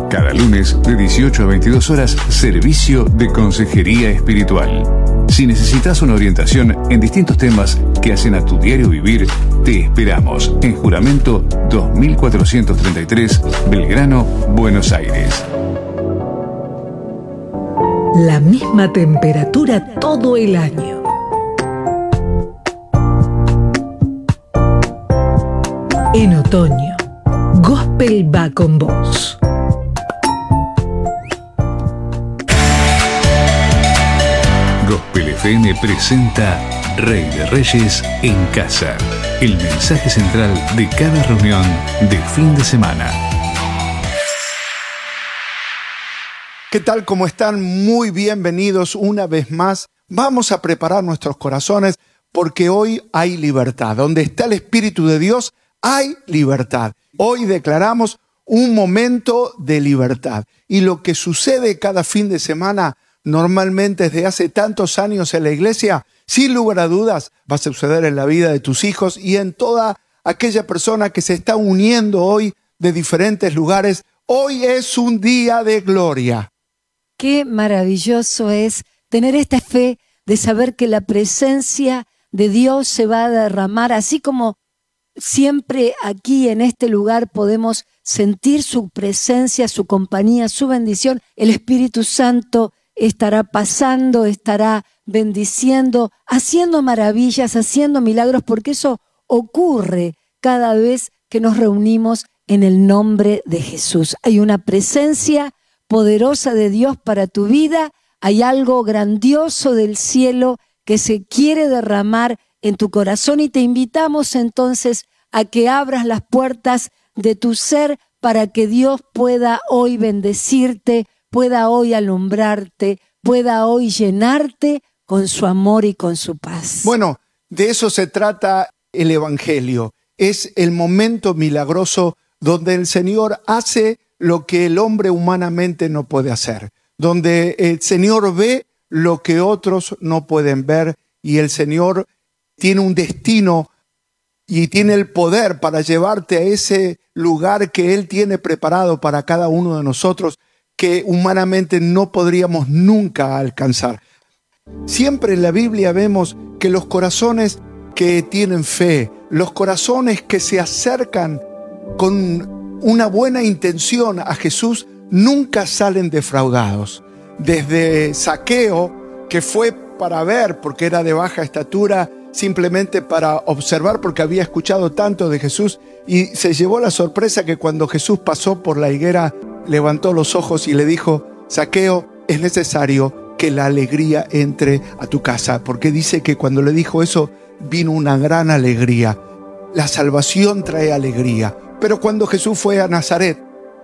Cada lunes de 18 a 22 horas, servicio de consejería espiritual. Si necesitas una orientación en distintos temas que hacen a tu diario vivir, te esperamos en Juramento 2433, Belgrano, Buenos Aires. La misma temperatura todo el año. En otoño, Gospel va con vos. Gospel FM presenta Rey de Reyes en Casa. El mensaje central de cada reunión de fin de semana. ¿Qué tal? ¿Cómo están? Muy bienvenidos una vez más. Vamos a preparar nuestros corazones porque hoy hay libertad. Donde está el Espíritu de Dios, hay libertad. Hoy declaramos un momento de libertad. Y lo que sucede cada fin de semana, normalmente desde hace tantos años en la iglesia, sin lugar a dudas, va a suceder en la vida de tus hijos y en toda aquella persona que se está uniendo hoy de diferentes lugares. Hoy es un día de gloria. Qué maravilloso es tener esta fe de saber que la presencia de Dios se va a derramar, así como siempre aquí en este lugar podemos sentir su presencia, su compañía, su bendición. El Espíritu Santo estará pasando, estará bendiciendo, haciendo maravillas, haciendo milagros, porque eso ocurre cada vez que nos reunimos en el nombre de Jesús. Hay una presencia poderosa de Dios para tu vida, hay algo grandioso del cielo que se quiere derramar en tu corazón y te invitamos entonces a que abras las puertas de tu ser para que Dios pueda hoy bendecirte, pueda hoy alumbrarte, pueda hoy llenarte con su amor y con su paz. Bueno, de eso se trata el Evangelio. Es el momento milagroso donde el Señor hace lo que el hombre humanamente no puede hacer, donde el Señor ve lo que otros no pueden ver y el Señor tiene un destino y tiene el poder para llevarte a ese lugar que Él tiene preparado para cada uno de nosotros que humanamente no podríamos nunca alcanzar. Siempre en la Biblia vemos que los corazones que tienen fe, los corazones que se acercan con una buena intención a Jesús, nunca salen defraudados. Desde Zaqueo, que fue para ver, porque era de baja estatura, simplemente para observar, porque había escuchado tanto de Jesús, y se llevó la sorpresa que cuando Jesús pasó por la higuera, levantó los ojos y le dijo: Zaqueo, es necesario que la alegría entre a tu casa, porque dice que cuando le dijo eso, vino una gran alegría. La salvación trae alegría. Pero cuando Jesús fue a Nazaret,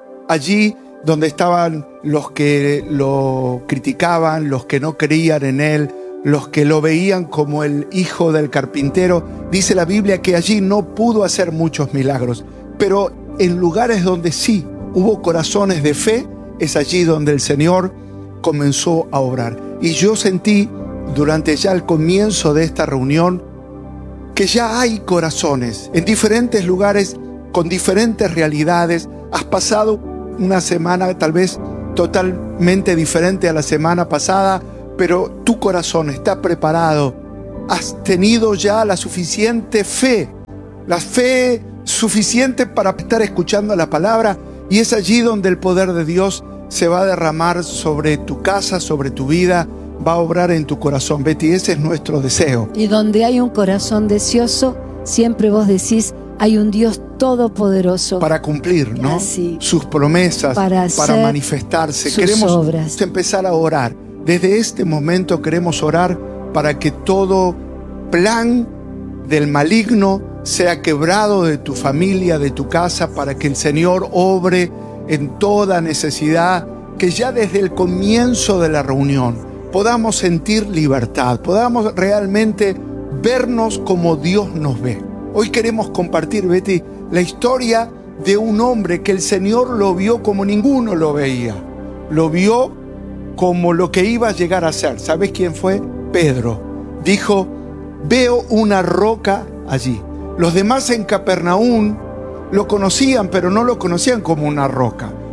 allí donde estaban los que lo criticaban, los que no creían en él, los que lo veían como el hijo del carpintero, dice la Biblia que allí no pudo hacer muchos milagros. Pero en lugares donde sí hubo corazones de fe, es allí donde el Señor comenzó a obrar. Y yo sentí durante ya el comienzo de esta reunión que ya hay corazones en diferentes lugares con diferentes realidades. Has pasado una semana tal vez totalmente diferente a la semana pasada, pero tu corazón está preparado. Has tenido ya la suficiente fe, la fe suficiente para estar escuchando la palabra, y es allí donde el poder de Dios se va a derramar sobre tu casa, sobre tu vida, va a obrar en tu corazón, Betty. Ese es nuestro deseo. Y donde hay un corazón deseoso, siempre vos decís, hay un Dios todopoderoso para cumplir, ¿no? Así, sus promesas, para manifestarse. Sus queremos obras. Empezar a orar. Desde este momento queremos orar para que todo plan del maligno sea quebrado de tu familia, de tu casa, para que el Señor obre en toda necesidad, que ya desde el comienzo de la reunión podamos sentir libertad, podamos realmente vernos como Dios nos ve. Hoy queremos compartir, Betty, la historia de un hombre que el Señor lo vio como ninguno lo veía. Lo vio como lo que iba a llegar a ser. ¿Sabes quién fue? Pedro. Dijo: veo una roca allí. Los demás en Capernaum lo conocían, pero no lo conocían como una roca.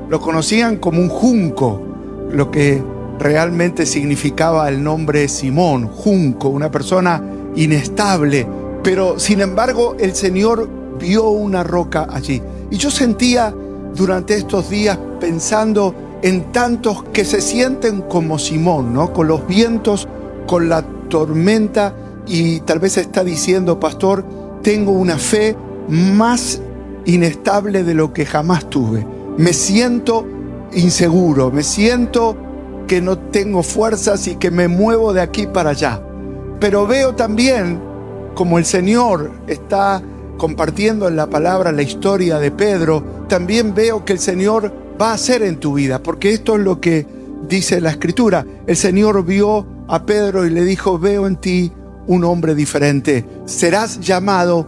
lo conocían como un junco, lo que realmente significaba el nombre Simón, junco, una persona inestable. Pero sin embargo el Señor vio una roca allí. Y yo sentía durante estos días pensando en tantos que se sienten como Simón, ¿no? Con los vientos, con la tormenta, y tal vez está diciendo: pastor, tengo una fe más inestable de lo que jamás tuve. Me siento inseguro, me siento que no tengo fuerzas y que me muevo de aquí para allá. Pero veo también, como el Señor está compartiendo en la palabra la historia de Pedro, también veo que el Señor va a hacer en tu vida, porque esto es lo que dice la Escritura. El Señor vio a Pedro y le dijo: veo en ti un hombre diferente. Serás llamado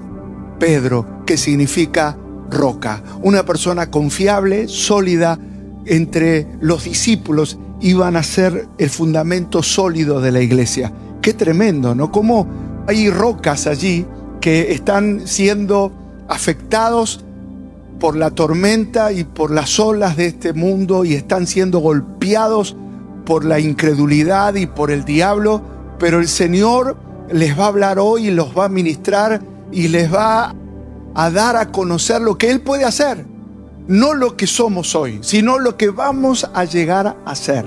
Pedro, que significa roca. Una persona confiable, sólida. Entre los discípulos iban a ser el fundamento sólido de la iglesia. Qué tremendo, ¿no? Cómo hay rocas allí que están siendo afectados por la tormenta y por las olas de este mundo, y están siendo golpeados por la incredulidad y por el diablo, pero el Señor les va a hablar hoy y los va a ministrar y les va a dar a conocer lo que Él puede hacer. No lo que somos hoy, sino lo que vamos a llegar a ser.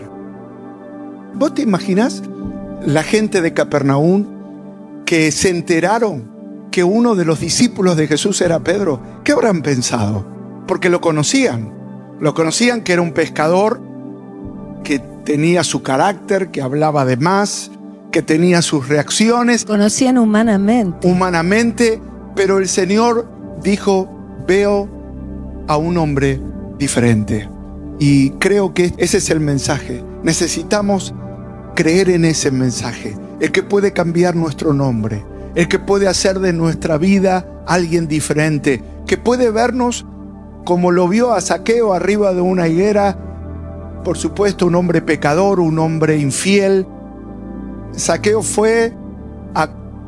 ¿Vos te imaginás la gente de Capernaum que se enteraron que uno de los discípulos de Jesús era Pedro? ¿Qué habrán pensado? Porque lo conocían que era un pescador, que tenía su carácter, que hablaba de más, que tenía sus reacciones. Conocían humanamente, pero el Señor dijo: veo a un hombre diferente. Y creo que ese es el mensaje. Necesitamos creer en ese mensaje, el que puede cambiar nuestro nombre, el que puede hacer de nuestra vida alguien diferente, que puede vernos como lo vio a Zaqueo arriba de una higuera. Por supuesto, un hombre pecador, un hombre infiel. Zaqueo fue a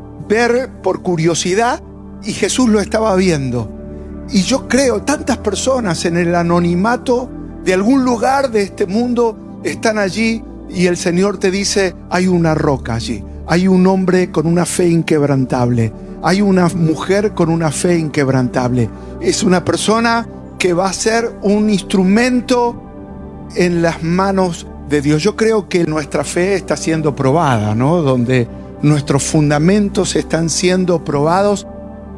ver por curiosidad y Jesús lo estaba viendo. Y yo creo, tantas personas en el anonimato de algún lugar de este mundo están allí, y el Señor te dice: hay una roca allí, hay un hombre con una fe inquebrantable, hay una mujer con una fe inquebrantable. Es una persona que va a ser un instrumento en las manos de Dios. Yo creo que nuestra fe está siendo probada, ¿no? Donde nuestros fundamentos están siendo probados.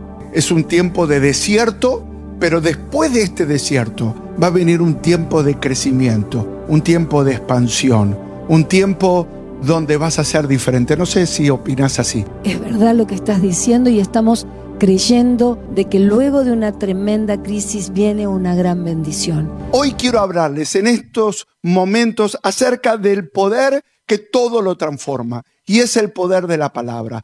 Es un tiempo de desierto, pero después de este desierto va a venir un tiempo de crecimiento, un tiempo de expansión, un tiempo donde vas a ser diferente. No sé si opinas así. Es verdad lo que estás diciendo, y estamos creyendo de que luego de una tremenda crisis viene una gran bendición. Hoy quiero hablarles en estos momentos acerca del poder que todo lo transforma, y es el poder de la palabra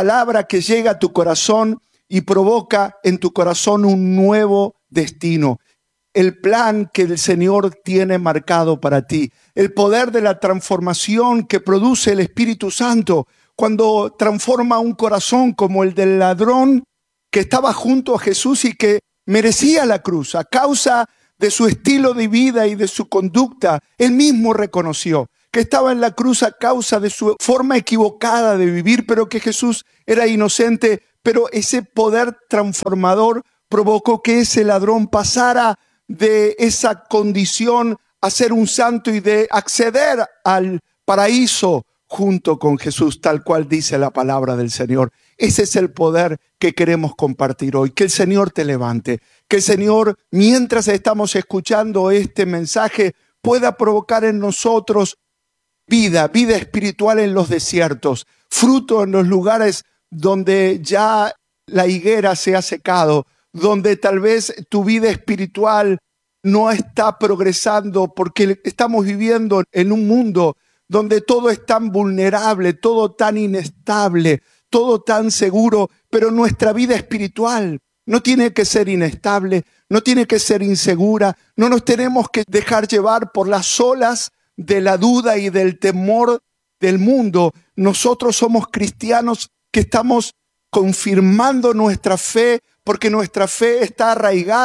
que llega a tu corazón y provoca en tu corazón un nuevo destino. El plan que el Señor tiene marcado para ti. El poder de la transformación que produce el Espíritu Santo cuando transforma un corazón como el del ladrón que estaba junto a Jesús y que merecía la cruz a causa de su estilo de vida y de su conducta. Él mismo reconoció que estaba en la cruz a causa de su forma equivocada de vivir, pero que Jesús era inocente. Pero ese poder transformador provocó que ese ladrón pasara de esa condición a ser un santo y de acceder al paraíso junto con Jesús, tal cual dice la palabra del Señor. Ese es el poder que queremos compartir hoy. Que el Señor te levante, que el Señor, mientras estamos escuchando este mensaje, pueda provocar en nosotros vida espiritual en los desiertos, fruto en los lugares donde ya la higuera se ha secado, donde tal vez tu vida espiritual no está progresando, porque estamos viviendo en un mundo donde todo es tan vulnerable, todo tan inestable, todo tan seguro, pero nuestra vida espiritual no tiene que ser inestable, no tiene que ser insegura, no nos tenemos que dejar llevar por las olas de la duda y del temor del mundo. Nosotros somos cristianos que estamos confirmando nuestra fe, porque nuestra fe está arraigada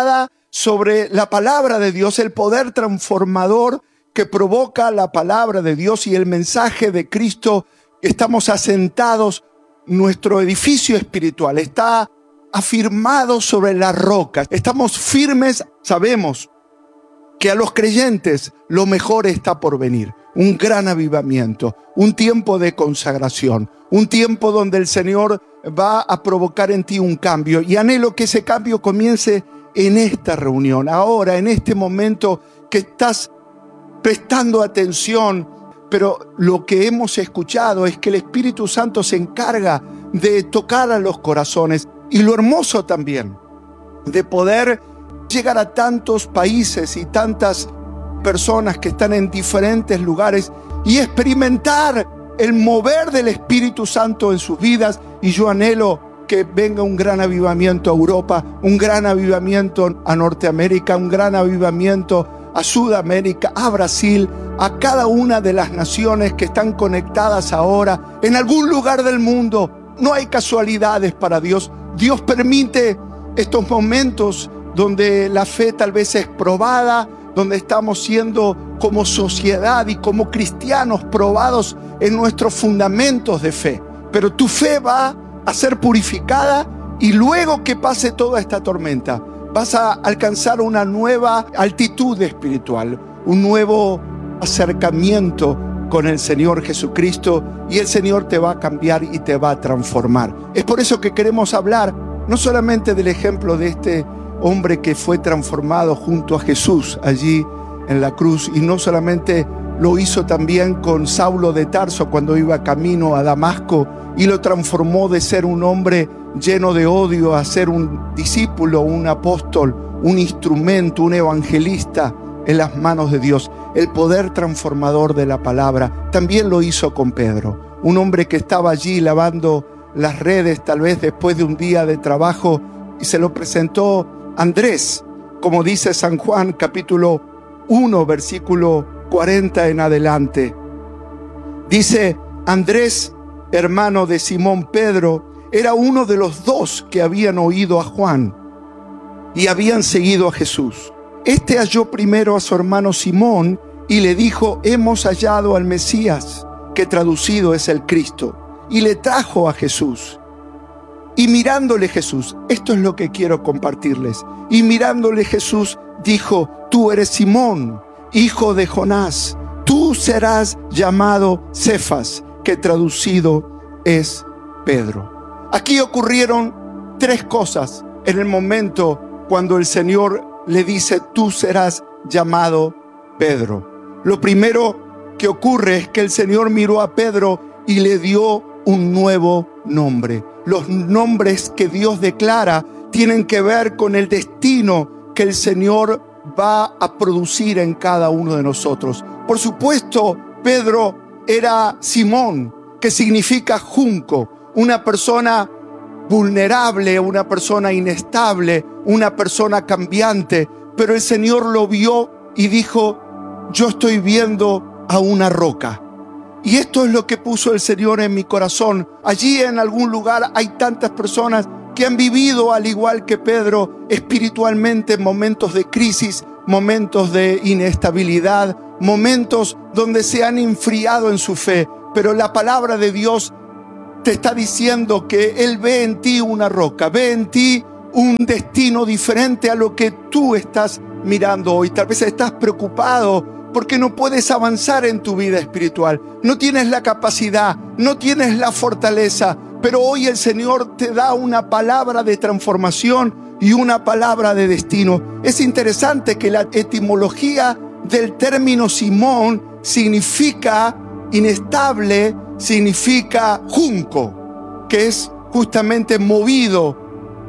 sobre la palabra de Dios, el poder transformador que provoca la palabra de Dios y el mensaje de Cristo. Estamos asentados, nuestro edificio espiritual está afirmado sobre la roca. Estamos firmes, sabemos que a los creyentes lo mejor está por venir. Un gran avivamiento, un tiempo de consagración, un tiempo donde el Señor va a provocar en ti un cambio. Y anhelo que ese cambio comience en esta reunión, ahora, en este momento que estás prestando atención. Pero lo que hemos escuchado es que el Espíritu Santo se encarga de tocar a los corazones. Y lo hermoso también de poder llegar a tantos países y tantas personas que están en diferentes lugares y experimentar el mover del Espíritu Santo en sus vidas. Y yo anhelo que venga un gran avivamiento a Europa, un gran avivamiento a Norteamérica, un gran avivamiento a Sudamérica, a Brasil, a cada una de las naciones que están conectadas ahora en algún lugar del mundo. No hay casualidades para Dios. Dios permite estos momentos donde la fe tal vez es probada, donde estamos siendo como sociedad y como cristianos probados en nuestros fundamentos de fe. Pero tu fe va a ser purificada y luego que pase toda esta tormenta, vas a alcanzar una nueva altitud espiritual, un nuevo acercamiento con el Señor Jesucristo, y el Señor te va a cambiar y te va a transformar. Es por eso que queremos hablar no solamente del ejemplo de este hombre que fue transformado junto a Jesús allí en la cruz, y no solamente lo hizo también con Saulo de Tarso cuando iba camino a Damasco y lo transformó de ser un hombre lleno de odio a ser un discípulo, un apóstol, un instrumento, un evangelista en las manos de Dios. El poder transformador de la palabra también lo hizo con Pedro, un hombre que estaba allí lavando las redes tal vez después de un día de trabajo, y se lo presentó Andrés, como dice San Juan capítulo 1 versículo 40 en adelante. Dice: Andrés, hermano de Simón Pedro, era uno de los dos que habían oído a Juan y habían seguido a Jesús. Este halló primero a su hermano Simón y le dijo: hemos hallado al Mesías, que traducido es el Cristo, y le trajo a Jesús. Y mirándole Jesús, esto es lo que quiero compartirles, y mirándole Jesús dijo: tú eres Simón, hijo de Jonás, tú serás llamado Cefas, que traducido es Pedro. Aquí ocurrieron tres cosas en el momento cuando el Señor le dice: tú serás llamado Pedro. Lo primero que ocurre es que el Señor miró a Pedro y le dio un nuevo nombre. Los nombres que Dios declara tienen que ver con el destino que el Señor va a producir en cada uno de nosotros. Por supuesto, Pedro era Simón, que significa junco, una persona vulnerable, una persona inestable, una persona cambiante. Pero el Señor lo vio y dijo: yo estoy viendo a una roca. Y esto es lo que puso el Señor en mi corazón. Allí en algún lugar hay tantas personas que han vivido, al igual que Pedro, espiritualmente momentos de crisis, momentos de inestabilidad, momentos donde se han enfriado en su fe. Pero la palabra de Dios te está diciendo que Él ve en ti una roca, ve en ti un destino diferente a lo que tú estás mirando hoy. Tal vez estás preocupado porque no puedes avanzar en tu vida espiritual. No tienes la capacidad, no tienes la fortaleza, pero hoy el Señor te da una palabra de transformación y una palabra de destino. Es interesante que la etimología del término Simón significa inestable, significa junco, que es justamente movido,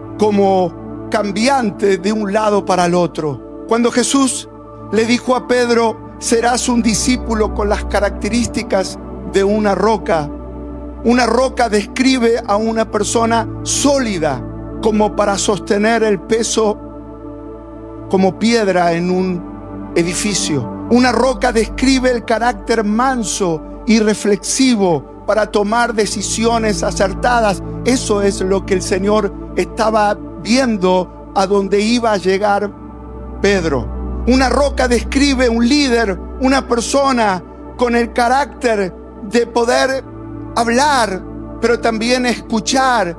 como cambiante de un lado para el otro. Cuando Jesús le dijo a Pedro: serás un discípulo con las características de una roca. Una roca describe a una persona sólida, como para sostener el peso como piedra en un edificio. Una roca describe el carácter manso y reflexivo para tomar decisiones acertadas. Eso es lo que el Señor estaba viendo a donde iba a llegar Pedro. Una roca describe un líder, una persona con el carácter de poder hablar, pero también escuchar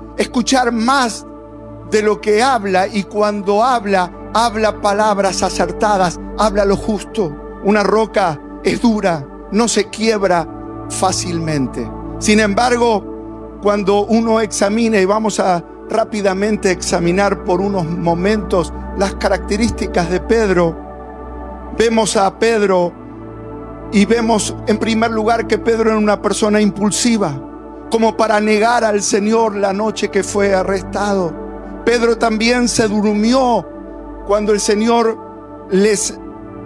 más de lo que habla, y cuando habla palabras acertadas, habla lo justo. Una roca es dura, no se quiebra fácilmente. Sin embargo, cuando uno examina, y vamos a rápidamente examinar por unos momentos las características de Pedro, vemos a Pedro y vemos en primer lugar que Pedro era una persona impulsiva, como para negar al Señor la noche que fue arrestado. Pedro también se durmió cuando el Señor les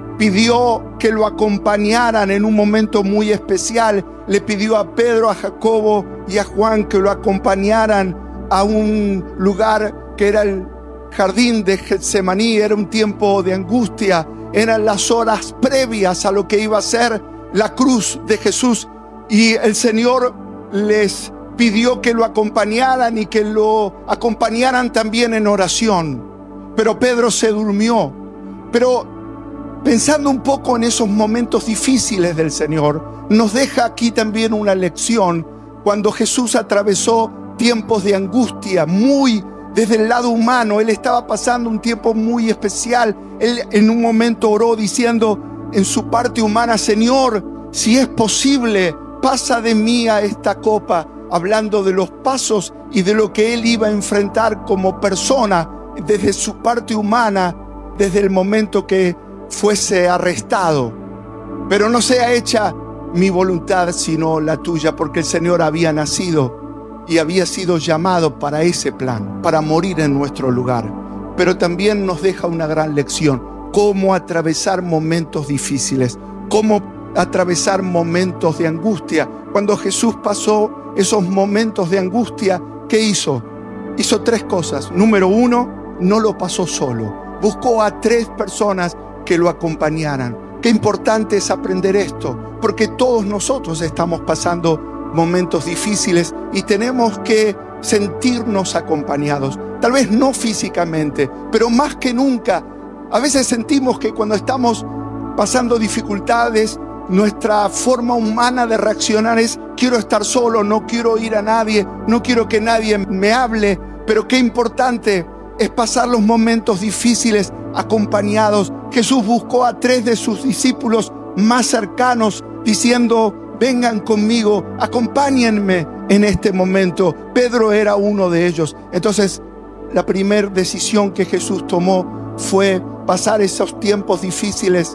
pidió que lo acompañaran en un momento muy especial. Le pidió a Pedro, a Jacobo y a Juan que lo acompañaran a un lugar que era el jardín de Getsemaní. Era un tiempo de angustia, eran las horas previas a lo que iba a ser la cruz de Jesús, y el Señor les pidió que lo acompañaran y que lo acompañaran también en oración. Pero Pedro se durmió. Pero pensando un poco en esos momentos difíciles del Señor, nos deja aquí también una lección cuando Jesús atravesó tiempos de angustia, muy desde el lado humano. Él estaba pasando un tiempo muy especial. Él en un momento oró diciendo en su parte humana: Señor, si es posible, pasa de mí a esta copa, hablando de los pasos y de lo que él iba a enfrentar como persona desde su parte humana, desde el momento que fuese arrestado. Pero no sea hecha mi voluntad sino la tuya, porque el Señor había nacido y había sido llamado para ese plan, para morir en nuestro lugar. Pero también nos deja una gran lección: cómo atravesar momentos difíciles, cómo atravesar momentos de angustia. Cuando Jesús pasó esos momentos de angustia, ¿qué hizo? Hizo 3 cosas. Número 1, no lo pasó solo. Buscó a 3 personas que lo acompañaran. Qué importante es aprender esto, porque todos nosotros estamos pasando momentos difíciles y tenemos que sentirnos acompañados. Tal vez no físicamente, pero más que nunca. A veces sentimos que cuando estamos pasando dificultades, nuestra forma humana de reaccionar es: quiero estar solo, no quiero oír a nadie, no quiero que nadie me hable. Pero qué importante es pasar los momentos difíciles acompañados. Jesús buscó a 3 de sus discípulos más cercanos diciendo: vengan conmigo, acompáñenme en este momento. Pedro era uno de ellos. Entonces, la primera decisión que Jesús tomó fue pasar esos tiempos difíciles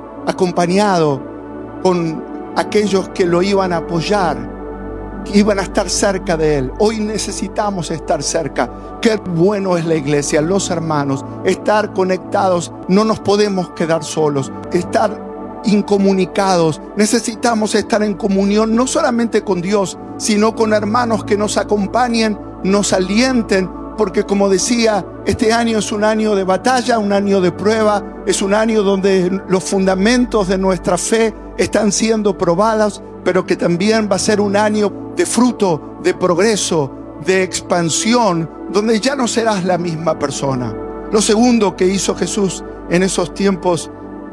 acompañado con aquellos que lo iban a apoyar, que iban a estar cerca de él. Hoy necesitamos estar cerca. Qué bueno es la iglesia, los hermanos, estar conectados. No nos podemos quedar solos, estar incomunicados. Necesitamos estar en comunión, no solamente con Dios, sino con hermanos que nos acompañen, nos alienten, porque como decía, este año es un año de batalla, un año de prueba, es un año donde los fundamentos de nuestra fe están siendo probados, pero que también va a ser un año de fruto, de progreso, de expansión, donde ya no serás la misma persona. Lo segundo que hizo Jesús en esos tiempos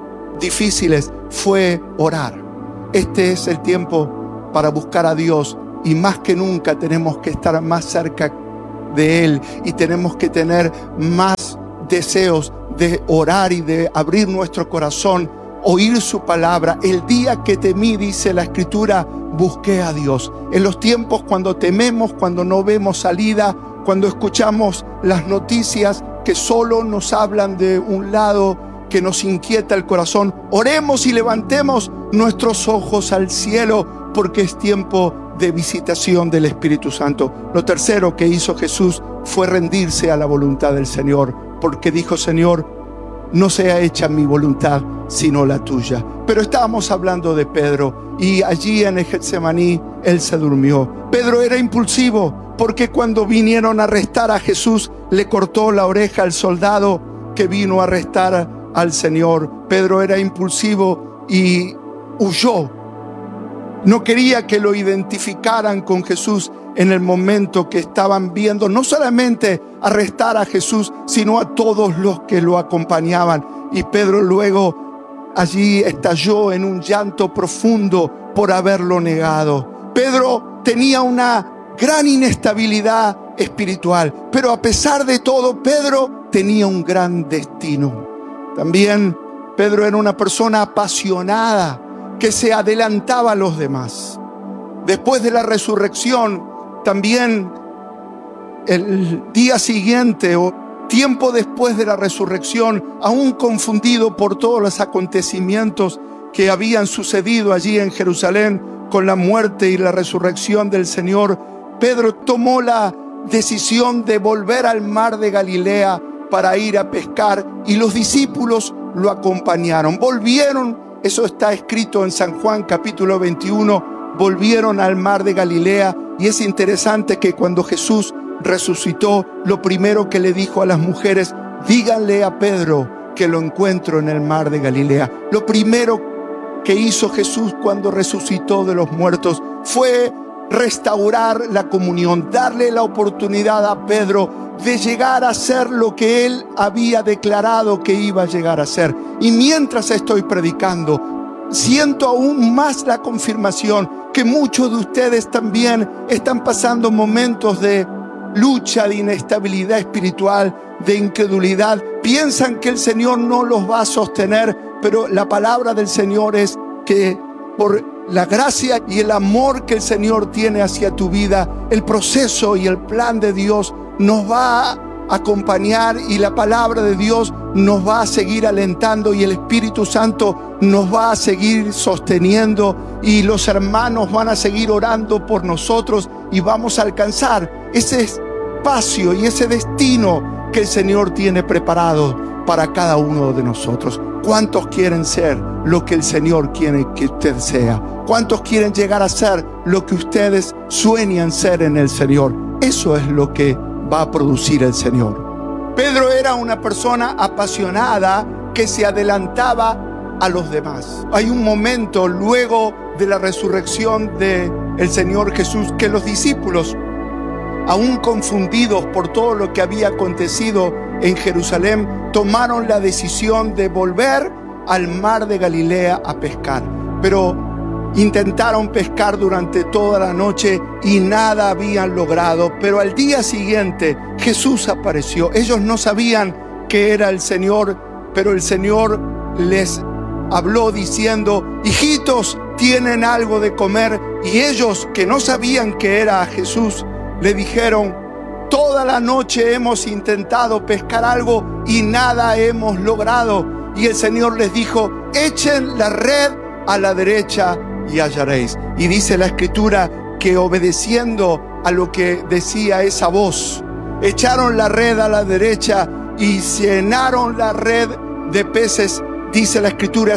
difíciles fue orar. Este es el tiempo para buscar a Dios, y más que nunca tenemos que estar más cerca de Él, y tenemos que tener más deseos de orar y de abrir nuestro corazón, oír su palabra. El día que temí, dice la Escritura, busqué a Dios. En los tiempos cuando tememos, cuando no vemos salida, cuando escuchamos las noticias que solo nos hablan de un lado, que nos inquieta el corazón, oremos y levantemos nuestros ojos al cielo, porque es tiempo de visitación del Espíritu Santo. Lo tercero que hizo Jesús fue rendirse a la voluntad del Señor, porque dijo: Señor, no sea hecha mi voluntad sino la tuya. Pero estábamos hablando de Pedro, y allí en el Getsemaní él se durmió. Pedro era impulsivo, porque cuando vinieron a arrestar a Jesús, le cortó la oreja al soldado que vino a arrestar al Señor. Pedro era impulsivo y huyó. No quería que lo identificaran con Jesús en el momento que estaban viendo no solamente arrestar a Jesús, sino a todos los que lo acompañaban. y Pedro luego allí estalló en un llanto profundo por haberlo negado. Pedro tenía una gran inestabilidad espiritual, pero a pesar de todo, Pedro tenía un gran destino. También Pedro era una persona apasionada que se adelantaba a los demás. Después de la resurrección, también el día siguiente o tiempo después de la resurrección, aún confundido por todos los acontecimientos que habían sucedido allí en Jerusalén con la muerte y la resurrección del Señor, Pedro tomó la decisión de volver al mar de Galilea para ir a pescar, y los discípulos lo acompañaron. Volvieron, eso está escrito en San Juan capítulo 21, volvieron al mar de Galilea, y es interesante que cuando Jesús resucitó, lo primero que le dijo a las mujeres: díganle a Pedro que lo encuentro en el mar de Galilea. Lo primero que hizo Jesús cuando resucitó de los muertos fue restaurar la comunión, darle la oportunidad a Pedro de llegar a ser lo que él había declarado que iba a llegar a ser. Y mientras estoy predicando, siento aún más la confirmación que muchos de ustedes también están pasando momentos de lucha, de inestabilidad espiritual, de incredulidad. Piensan que el Señor no los va a sostener, pero la palabra del Señor es que por la gracia y el amor que el Señor tiene hacia tu vida, el proceso y el plan de Dios nos va a acompañar, y la palabra de Dios nos va a seguir alentando, y el Espíritu Santo nos va a seguir sosteniendo, y los hermanos van a seguir orando por nosotros, y vamos a alcanzar ese espacio y ese destino que el Señor tiene preparado para cada uno de nosotros. ¿Cuántos quieren ser lo que el Señor quiere que usted sea? ¿Cuántos quieren llegar a ser lo que ustedes sueñan ser en el Señor? Eso es lo que va a producir el Señor. Pedro era una persona apasionada que se adelantaba a los demás. Hay un momento luego de la resurrección del Señor Jesús que los discípulos, aún confundidos por todo lo que había acontecido en Jerusalén, tomaron la decisión de volver al mar de Galilea a pescar. Pero intentaron pescar durante toda la noche y nada habían logrado. Pero al día siguiente Jesús apareció. Ellos no sabían que era el Señor, pero el Señor les habló diciendo: hijitos, tienen algo de comer. Y ellos, que no sabían que era Jesús, le dijeron: toda la noche hemos intentado pescar algo y nada hemos logrado. Y el Señor les dijo: echen la red a la derecha y hallaréis. Y dice la Escritura que, obedeciendo a lo que decía esa voz, echaron la red a la derecha y llenaron la red de peces. Dice la Escritura,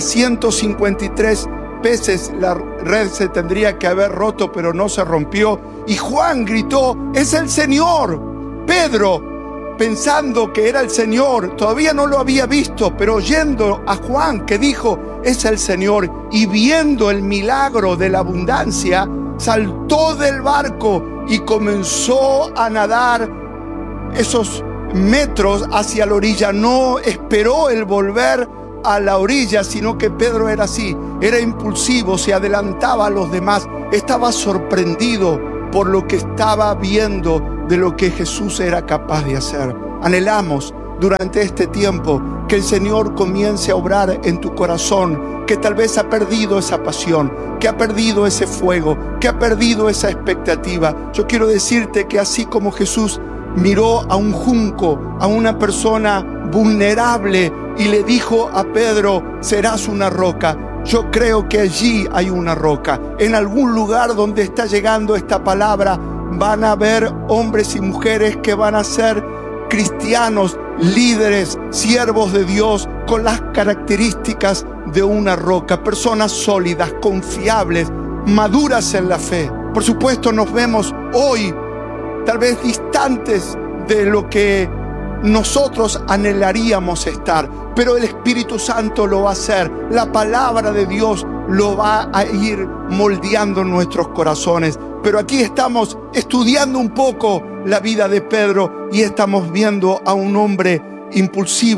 153 peces. La red se tendría que haber roto, pero no se rompió. Y Juan gritó: es el Señor. Pedro, pensando que era el Señor, todavía no lo había visto, pero oyendo a Juan que dijo: es el Señor, y viendo el milagro de la abundancia, saltó del barco y comenzó a nadar esos metros hacia la orilla. No esperó el volver a la orilla, sino que Pedro era así, era impulsivo, se adelantaba a los demás, estaba sorprendido por lo que estaba viendo de lo que Jesús era capaz de hacer. Anhelamos durante este tiempo que el Señor comience a obrar en tu corazón, que tal vez ha perdido esa pasión, que ha perdido ese fuego, que ha perdido esa expectativa. Yo quiero decirte que así como Jesús miró a un junco, a una persona vulnerable, y le dijo a Pedro: serás una roca. Yo creo que allí hay una roca. En algún lugar donde está llegando esta palabra van a haber hombres y mujeres que van a ser cristianos, líderes, siervos de Dios, con las características de una roca. Personas sólidas, confiables, maduras en la fe. Por supuesto, nos vemos hoy tal vez distantes de lo que nosotros anhelaríamos estar, pero el Espíritu Santo lo va a hacer. La palabra de Dios lo va a ir moldeando nuestros corazones. Pero aquí estamos estudiando un poco la vida de Pedro y estamos viendo a un hombre impulsivo,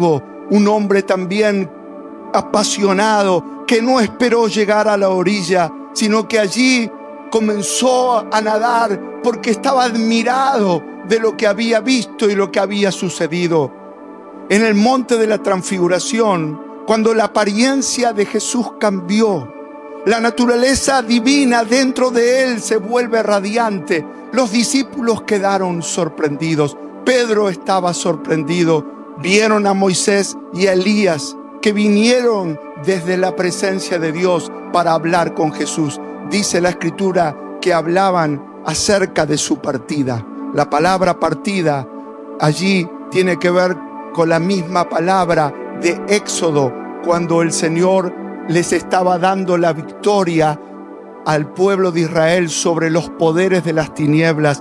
un hombre también apasionado que no esperó llegar a la orilla, sino que allí comenzó a nadar porque estaba admirado de lo que había visto y lo que había sucedido. En el monte de la Transfiguración, cuando la apariencia de Jesús cambió, la naturaleza divina dentro de él se vuelve radiante. Los discípulos quedaron sorprendidos. Pedro estaba sorprendido. Vieron a Moisés y a Elías que vinieron desde la presencia de Dios para hablar con Jesús. Dice la Escritura que hablaban acerca de su partida. La palabra partida allí tiene que ver con la misma palabra de Éxodo, cuando el Señor les estaba dando la victoria al pueblo de Israel sobre los poderes de las tinieblas.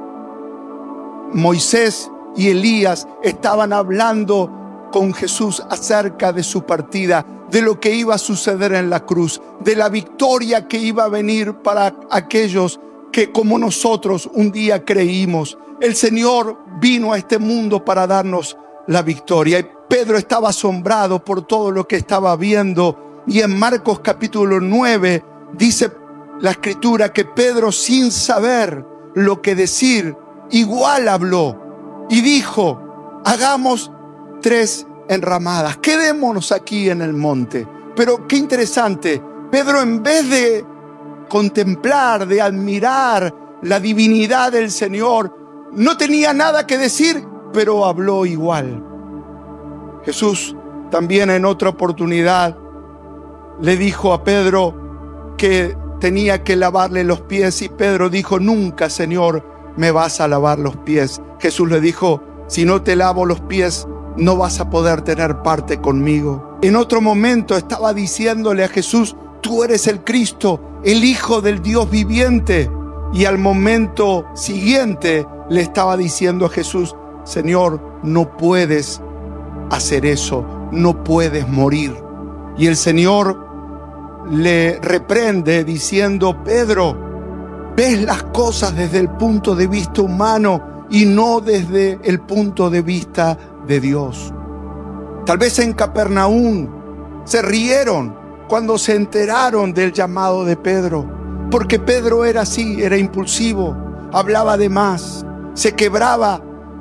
Moisés y Elías estaban hablando con Jesús acerca de su partida, de lo que iba a suceder en la cruz, de la victoria que iba a venir para aquellos que como nosotros un día creímos. El Señor vino a este mundo para darnos la victoria. Y Pedro estaba asombrado por todo lo que estaba viendo. Y en Marcos capítulo 9 dice la Escritura que Pedro, sin saber lo que decir, igual habló y dijo: hagamos 3 enramadas, quedémonos aquí en el monte. Pero qué interesante, Pedro, en vez de contemplar, de admirar la divinidad del Señor, no tenía nada que decir, pero habló igual. Jesús también en otra oportunidad le dijo a Pedro que tenía que lavarle los pies, y Pedro dijo: nunca, Señor, me vas a lavar los pies. Jesús le dijo: si no te lavo los pies, no vas a poder tener parte conmigo. En otro momento estaba diciéndole a Jesús: tú eres el Cristo, el Hijo del Dios viviente. Y al momento siguiente le estaba diciendo a Jesús: Señor, no puedes hacer eso, no puedes morir. Y el Señor le reprende diciendo: Pedro, ves las cosas desde el punto de vista humano y no desde el punto de vista de Dios. Tal vez en Capernaum se rieron cuando se enteraron del llamado de Pedro, porque Pedro era así, era impulsivo, hablaba de más, se quebraba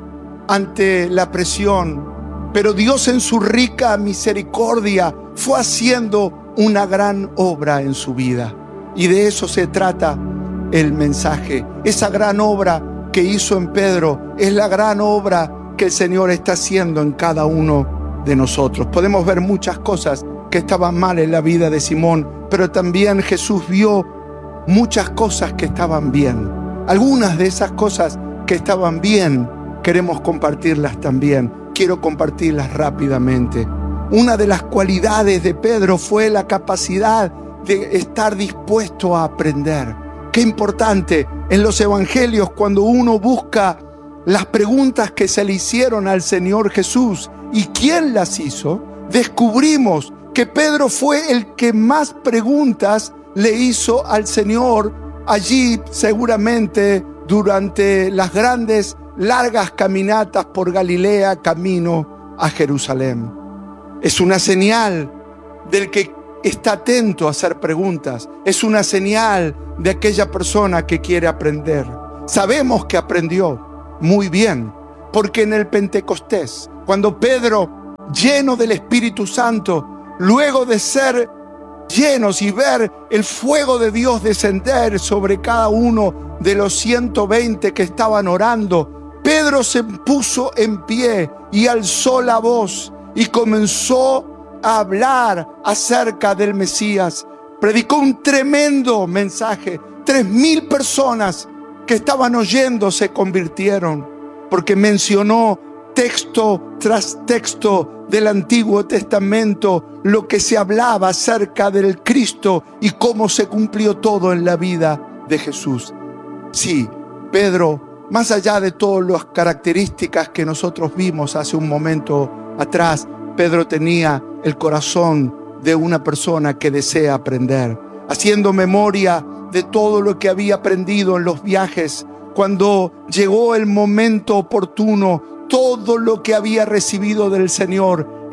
ante la presión. Pero Dios, en su rica misericordia, fue haciendo una gran obra en su vida. Y de eso se trata el mensaje. Esa gran obra que hizo en Pedro es la gran obra que el Señor está haciendo en cada uno de nosotros. Podemos ver muchas cosas que estaban mal en la vida de Simón, pero también Jesús vio muchas cosas que estaban bien. Algunas de esas cosas que estaban bien queremos compartirlas también. Quiero compartirlas rápidamente. Una de las cualidades de Pedro fue la capacidad de estar dispuesto a aprender. Qué importante en los evangelios, cuando uno busca las preguntas que se le hicieron al Señor Jesús y quién las hizo, descubrimos que Pedro fue el que más preguntas le hizo al Señor allí, seguramente durante las grandes, largas caminatas por Galilea camino a Jerusalén. Es una señal del que está atento a hacer preguntas. Es una señal de aquella persona que quiere aprender. Sabemos que aprendió muy bien, porque en el Pentecostés, cuando Pedro, lleno del Espíritu Santo, luego de ser llenos y ver el fuego de Dios descender sobre cada uno de los 120 que estaban orando, Pedro se puso en pie y alzó la voz y comenzó a hablar acerca del Mesías. Predicó un tremendo mensaje. 3,000 personas que estaban oyendo se convirtieron, porque mencionó texto tras texto del Antiguo Testamento lo que se hablaba acerca del Cristo y cómo se cumplió todo en la vida de Jesús. Sí, Pedro, más allá de todas las características que nosotros vimos hace un momento atrás, Pedro tenía el corazón de una persona que desea aprender, haciendo memoria de todo lo que había aprendido en los viajes. Cuando llegó el momento oportuno, todo lo que había recibido del Señor,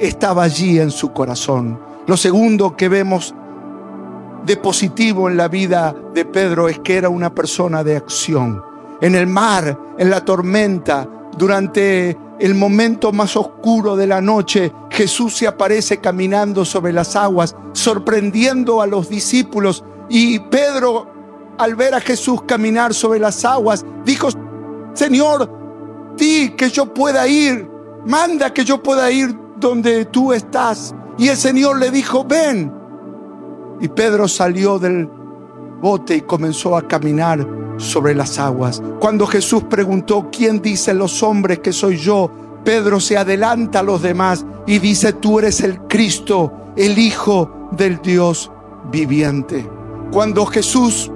estaba allí en su corazón. Lo segundo que vemos de positivo en la vida de Pedro es que era una persona de acción. En el mar, en la tormenta, durante el momento más oscuro de la noche, Jesús se aparece caminando sobre las aguas, sorprendiendo a los discípulos. Y Pedro, al ver a Jesús caminar sobre las aguas, dijo: Señor, di que yo pueda ir, manda que yo pueda ir donde tú estás. Y el Señor le dijo: ven. Y Pedro salió del bote y comenzó a caminar sobre las aguas. Cuando Jesús preguntó: ¿quién dicen los hombres que soy yo?, Pedro se adelanta a los demás y dice: tú eres el Cristo, el Hijo del Dios viviente. Cuando Jesús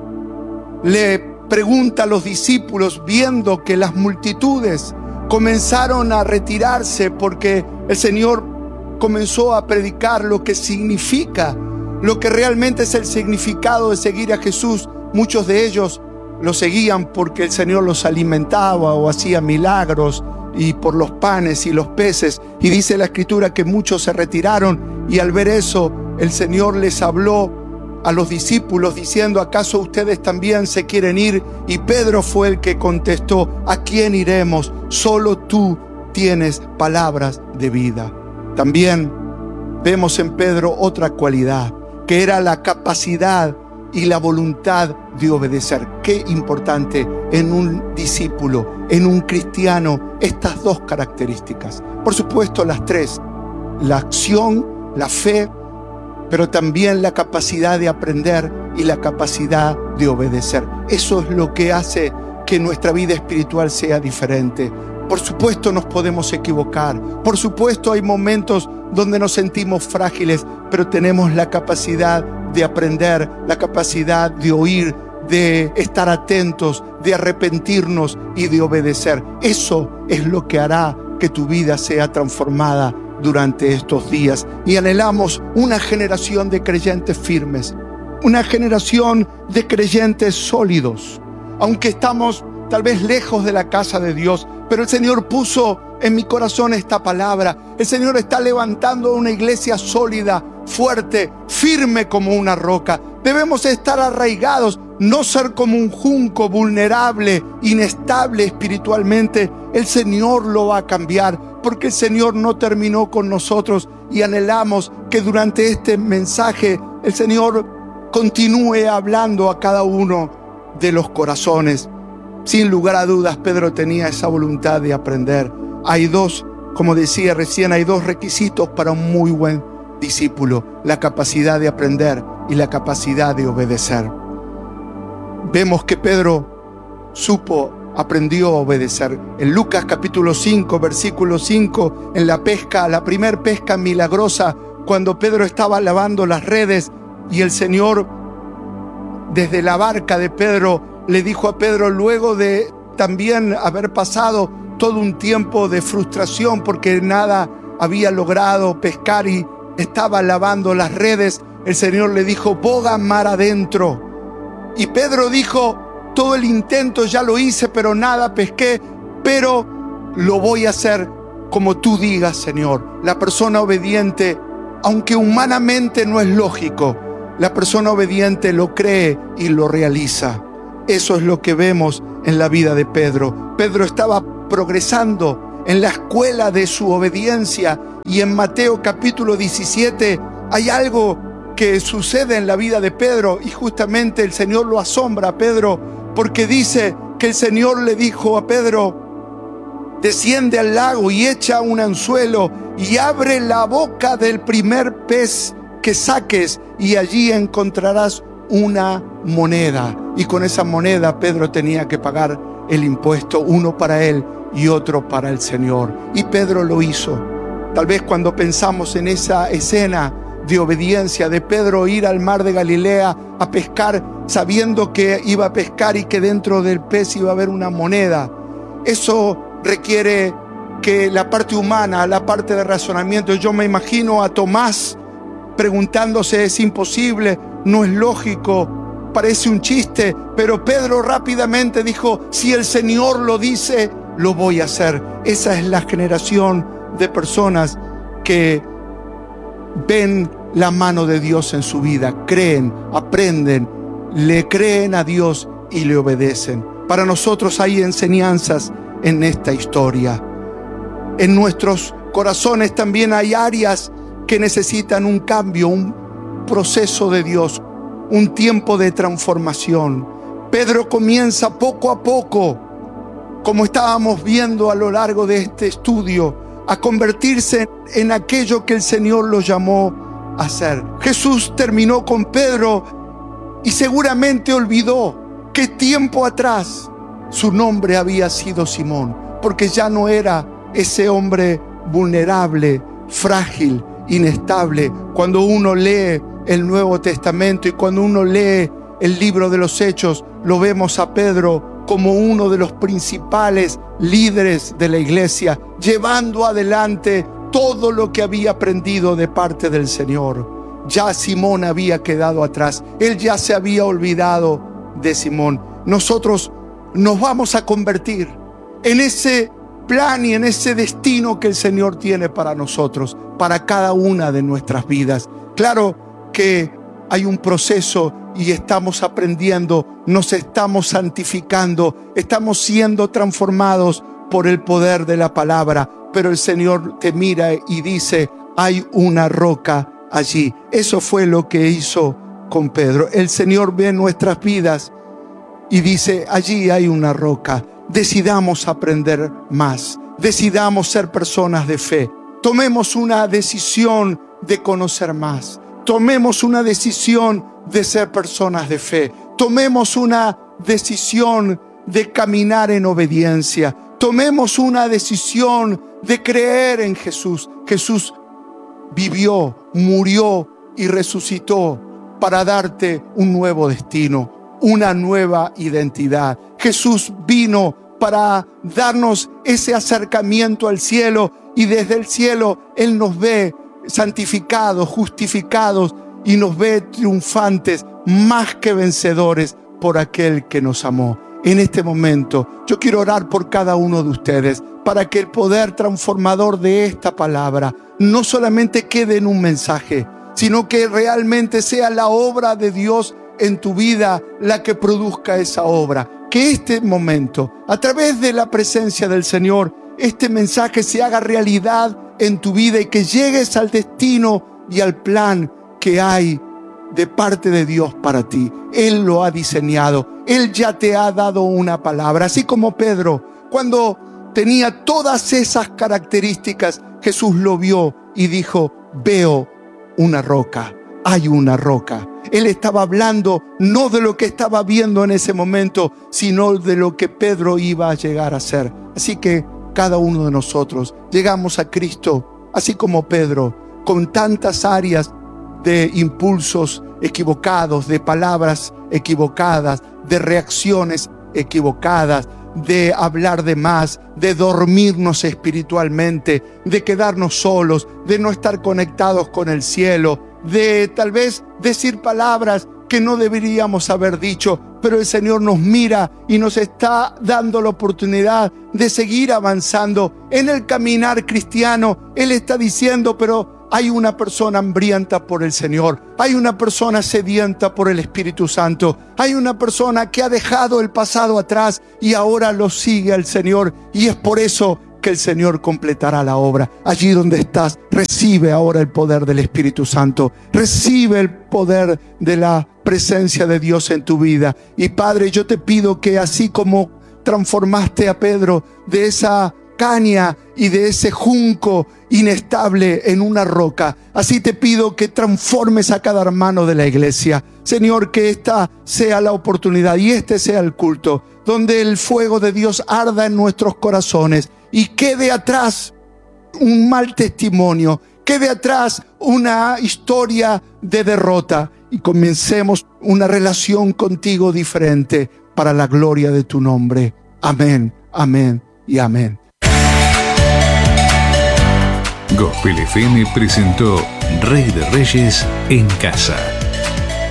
le pregunta a los discípulos, viendo que las multitudes comenzaron a retirarse porque el Señor comenzó a predicar lo que significa, lo que realmente es el significado de seguir a Jesús, muchos de ellos lo seguían porque el Señor los alimentaba o hacía milagros, y por los panes y los peces. Y dice la Escritura que muchos se retiraron, y al ver eso el Señor les habló a los discípulos diciendo: ¿acaso ustedes también se quieren ir? Y Pedro fue el que contestó: ¿a quién iremos? Solo tú tienes palabras de vida. También vemos en Pedro otra cualidad, que era la capacidad y la voluntad de obedecer. Qué importante en un discípulo, en un cristiano, estas dos características. Por supuesto, las tres: la acción, la fe, pero también la capacidad de aprender y la capacidad de obedecer. Eso es lo que hace que nuestra vida espiritual sea diferente. Por supuesto nos podemos equivocar, por supuesto hay momentos donde nos sentimos frágiles, pero tenemos la capacidad de aprender, la capacidad de oír, de estar atentos, de arrepentirnos y de obedecer. Eso es lo que hará que tu vida sea transformada durante estos días. Y anhelamos una generación de creyentes firmes, una generación de creyentes sólidos. Aunque estamos tal vez lejos de la casa de Dios, pero el Señor puso en mi corazón esta palabra. El Señor está levantando una iglesia sólida, fuerte, firme como una roca. Debemos estar arraigados, no ser como un junco vulnerable, inestable espiritualmente. El Señor lo va a cambiar, porque el Señor no terminó con nosotros, y anhelamos que durante este mensaje el Señor continúe hablando a cada uno de los corazones. Sin lugar a dudas, Pedro tenía esa voluntad de aprender. Hay dos, como decía recién, hay dos requisitos para un muy buen discípulo: la capacidad de aprender y la capacidad de obedecer. Vemos que Pedro aprendió a obedecer. En Lucas capítulo 5, versículo 5, en la pesca, la primer pesca milagrosa, cuando Pedro estaba lavando las redes, y el Señor desde la barca de Pedro le dijo a Pedro, luego de también haber pasado todo un tiempo de frustración porque nada había logrado pescar y estaba lavando las redes, el Señor le dijo: boga mar adentro. Y Pedro dijo: todo el intento ya lo hice, pero nada pesqué, pero lo voy a hacer como tú digas, Señor. La persona obediente, aunque humanamente no es lógico, la persona obediente lo cree y lo realiza. Eso es lo que vemos en la vida de Pedro. Pedro estaba progresando en la escuela de su obediencia, y en Mateo capítulo 17 hay algo que sucede en la vida de Pedro, y justamente el Señor lo asombra a Pedro, porque dice que el Señor le dijo a Pedro: desciende al lago y echa un anzuelo y abre la boca del primer pez que saques, y allí encontrarás una moneda. Y con esa moneda Pedro tenía que pagar el impuesto, uno para él y otro para el Señor. Y Pedro lo hizo. Tal vez cuando pensamos en esa escena de obediencia de Pedro, ir al mar de Galilea a pescar, sabiendo que iba a pescar y que dentro del pez iba a haber una moneda, eso requiere que la parte humana, la parte de razonamiento. Yo me imagino a Tomás preguntándose: es imposible, no es lógico, parece un chiste. Pero Pedro rápidamente dijo: si el Señor lo dice, lo voy a hacer. Esa es la generación de personas que ven la mano de Dios en su vida, creen, aprenden, le creen a Dios y le obedecen. Para nosotros hay enseñanzas en esta historia. En nuestros corazones también hay áreas que necesitan un cambio, un proceso de Dios, un tiempo de transformación. Pedro comienza poco a poco, como estábamos viendo a lo largo de este estudio, a convertirse en aquello que el Señor lo llamó a ser. Jesús terminó con Pedro y seguramente olvidó que tiempo atrás su nombre había sido Simón, porque ya no era ese hombre vulnerable, frágil, inestable. Cuando uno lee el Nuevo Testamento y cuando uno lee el libro de los Hechos, lo vemos a Pedro como uno de los principales líderes de la iglesia, llevando adelante todo lo que había aprendido de parte del Señor. Ya Simón había quedado atrás, él ya se había olvidado de Simón. Nosotros nos vamos a convertir en ese plan y en ese destino que el Señor tiene para nosotros, para cada una de nuestras vidas. Claro que hay un proceso y estamos aprendiendo, nos estamos santificando, estamos siendo transformados por el poder de la palabra, pero el Señor te mira y dice, hay una roca allí. Eso fue lo que hizo con Pedro. El Señor ve nuestras vidas y dice, allí hay una roca. Decidamos aprender más, decidamos ser personas de fe, tomemos una decisión de conocer más, tomemos una decisión de ser personas de fe, tomemos una decisión de caminar en obediencia, tomemos una decisión de creer en Jesús. Jesús vivió, murió y resucitó para darte un nuevo destino, una nueva identidad. Jesús vino para darnos ese acercamiento al cielo y desde el cielo Él nos ve santificados, justificados y nos ve triunfantes, más que vencedores por aquel que nos amó. En este momento yo quiero orar por cada uno de ustedes para que el poder transformador de esta palabra no solamente quede en un mensaje, sino que realmente sea la obra de Dios en tu vida la que produzca esa obra. Que este momento, a través de la presencia del Señor, este mensaje se haga realidad en tu vida y que llegues al destino y al plan que hay de parte de Dios para ti. Él lo ha diseñado. Él ya te ha dado una palabra. Así como Pedro, cuando tenía todas esas características, Jesús lo vio y dijo, veo una roca. Hay una roca. Él estaba hablando no de lo que estaba viendo en ese momento, sino de lo que Pedro iba a llegar a ser. Así que cada uno de nosotros llegamos a Cristo, así como Pedro, con tantas áreas de impulsos equivocados, de palabras equivocadas, de reacciones equivocadas, de hablar de más, de dormirnos espiritualmente, de quedarnos solos, de no estar conectados con el cielo, de tal vez decir palabras que no deberíamos haber dicho, pero el Señor nos mira y nos está dando la oportunidad de seguir avanzando en el caminar cristiano. Él está diciendo, pero hay una persona hambrienta por el Señor, hay una persona sedienta por el Espíritu Santo, hay una persona que ha dejado el pasado atrás y ahora lo sigue al Señor, y es por eso que el Señor completará la obra. Allí donde estás, recibe ahora el poder del Espíritu Santo, recibe el poder de la presencia de Dios en tu vida. Y Padre, yo te pido que así como transformaste a Pedro de esa caña y de ese junco inestable en una roca, así te pido que transformes a cada hermano de la iglesia. Señor, que esta sea la oportunidad y este sea el culto donde el fuego de Dios arda en nuestros corazones y quede atrás un mal testimonio, quede atrás una historia de derrota y comencemos una relación contigo diferente para la gloria de tu nombre. Amén, amén y amén. Gospel FM presentó Rey de Reyes en Casa.